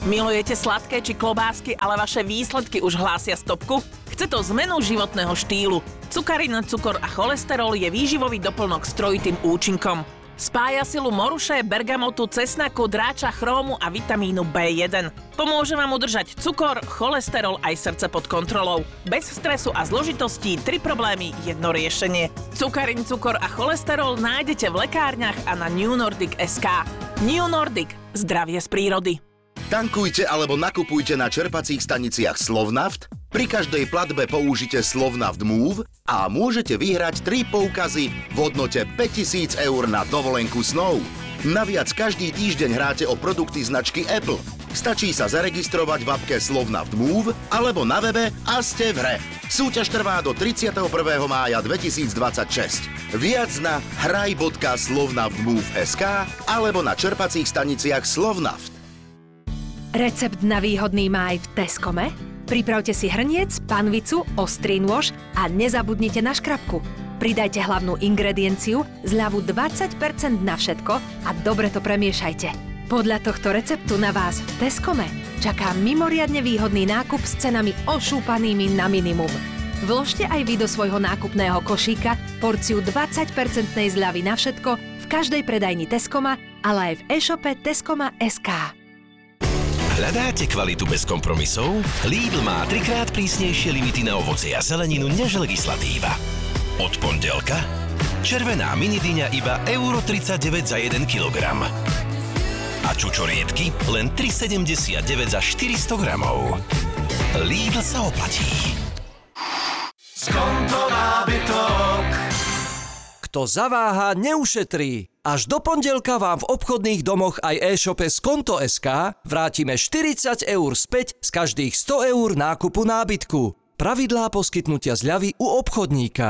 Milujete sladké či klobásky, ale vaše výsledky už hlásia stopku? Chce to zmenu životného štýlu. Cukarín, cukor a cholesterol je výživový doplnok s trojitým účinkom. Spája silu moruše, bergamotu, cesnaku, dráča, chrómu a vitamínu B1. Pomôže vám udržať cukor, cholesterol aj srdce pod kontrolou. Bez stresu a zložitostí 3 problémy, jedno riešenie. Cukarín, cukor a cholesterol nájdete v lekárniach a na newnordic.sk. New Nordic. Zdravie z prírody. Tankujte alebo nakupujte na čerpacích staniciach Slovnaft, pri každej platbe použite Slovnaft Move a môžete vyhrať 3 poukazy v hodnote 5000 eur na dovolenku snov. Naviac každý týždeň hráte o produkty značky Apple. Stačí sa zaregistrovať v appke Slovnaft Move alebo na webe a ste v hre. Súťaž trvá do 31. mája 2026. Viac na hraj.slovnaftmove.sk alebo na čerpacích staniciach Slovnaft. Recept na výhodný máj v Tescome? Pripravte si hrniec, panvicu, ostrý nôž a nezabudnite na škrabku. Pridajte hlavnú ingredienciu, zľavu 20% na všetko a dobre to premiešajte. Podľa tohto receptu na vás v Tescome čaká mimoriadne výhodný nákup s cenami ošúpanými na minimum. Vložte aj vy do svojho nákupného košíka porciu 20% zľavy na všetko v každej predajni Tescoma, ale aj v e-shope Tescoma.sk. Hľadáte kvalitu bez kompromisov? Lidl má 3-krát prísnejšie limity na ovocie a zeleninu než legislatíva. Od pondelka červená minidyňa iba €39 za 1 kilogram. A čučoriedky len €3,79 za 400 gramov. Lidl sa oplatí. Skonto nábytok. Kto zaváha, neušetrí. Až do pondelka vám v obchodných domoch aj e-shope Skonto.sk vrátime 40 eur späť z každých 100 eur nákupu nábytku. Pravidlá poskytnutia zľavy u obchodníka.